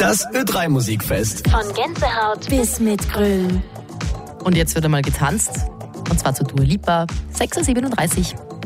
Das Ö3 Musikfest. Von Gänsehaut bis Mitgrölen. Und jetzt wird einmal getanzt. Und zwar zu Dua Lipa, 6:37 Uhr.